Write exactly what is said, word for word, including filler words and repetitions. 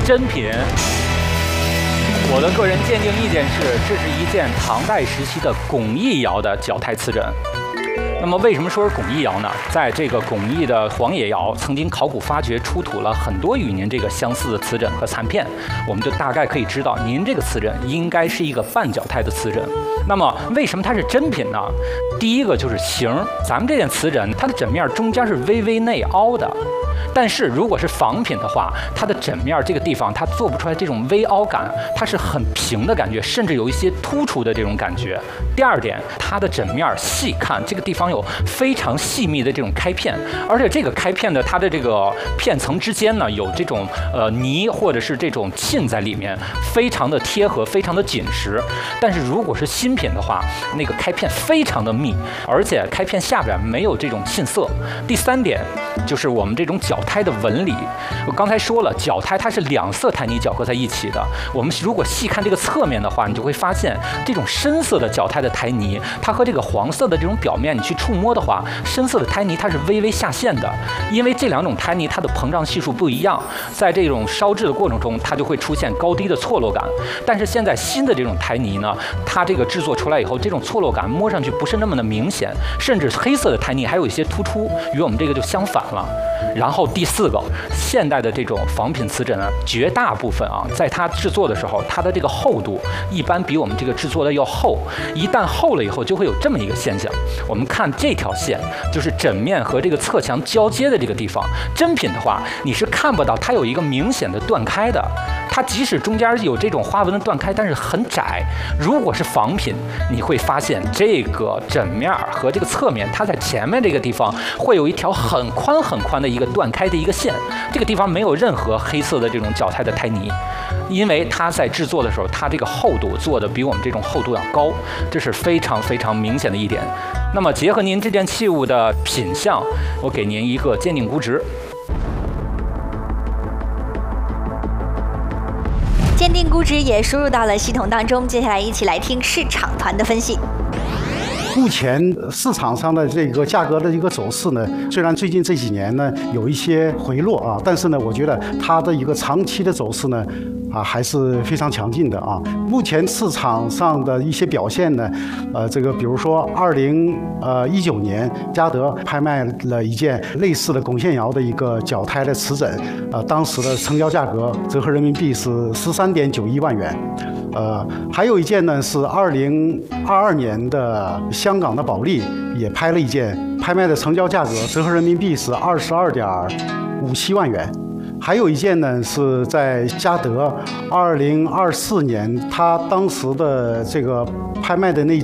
真品。我的个人鉴定意见是，这是一件唐代时期的巩义窑的脚胎瓷枕。那么为什么说是巩义窑呢？在这个巩义的黄野窑，曾经考古发掘出土了很多与您这个相似的瓷枕和残片，我们就大概可以知道，您这个瓷枕应该是一个半脚胎的瓷枕。那么为什么它是真品呢？第一个就是形，咱们这件瓷枕它的枕面中间是微微内凹的。但是如果是仿品的话，它的枕面这个地方它做不出来这种微凹感，它是很平的感觉，甚至有一些突出的这种感觉。第二点，它的枕面细看这个地方有非常细密的这种开片，而且这个开片的它的这个片层之间呢有这种呃泥或者是这种沁在里面，非常的贴合，非常的紧实。但是如果是新品的话，那个开片非常的密，而且开片下边没有这种沁色。第三点就是我们这种脚胎的纹理，我刚才说了，脚胎它是两色胎泥搅合在一起的。我们如果细看这个侧面的话，你就会发现这种深色的脚胎的胎泥，它和这个黄色的这种表面你去触摸的话，深色的胎泥它是微微下陷的，因为这两种胎泥它的膨胀系数不一样，在这种烧制的过程中，它就会出现高低的错落感。但是现在新的这种胎泥呢，它这个制作出来以后，这种错落感摸上去不是那么的明显，甚至黑色的胎泥还有一些突出，与我们这个就相反了。然后第四个，现代的这种仿品瓷枕呢，绝大部分啊，在它制作的时候，它的这个厚度一般比我们这个制作的要厚。一旦厚了以后，就会有这么一个现象。我们看这条线，就是枕面和这个侧墙交接的这个地方。真品的话，你是看不到它有一个明显的断开的。它即使中间有这种花纹的断开，但是很窄。如果是仿品，你会发现这个枕面和这个侧面，它在前面这个地方会有一条很宽很宽的一个断开的一个线，这个地方没有任何黑色的这种脚胎的胎泥，因为它在制作的时候，它这个厚度做的比我们这种厚度要高，这是非常非常明显的一点。那么结合您这件器物的品相，我给您一个鉴定估值。 鉴定估值也输入到了系统当中，接下来一起来听市场团的分析。 目前市场上的这个价格的一个走势呢，虽然最近这几年呢有一些回落啊，但是呢，我觉得它的一个长期的走势呢，啊还是非常强劲的啊。目前市场上的一些表现呢，呃，这个比如说二零呃一九年，嘉德拍卖了一件类似的巩县窑的一个脚胎的瓷枕，呃，当时的成交价格折合人民币是十三点九一万元。呃，还有一件呢是二零二二年的香港的保利也拍了一件，拍卖的成交价格折合人民币是二十二点五七万元。还有一件呢是在嘉德二零二四年，他当时的这个拍卖的那